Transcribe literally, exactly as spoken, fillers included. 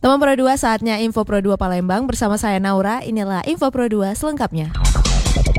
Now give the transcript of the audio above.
Teman Pro dua, saatnya Info Pro dua Palembang bersama saya Naura. Inilah Info Pro dua selengkapnya.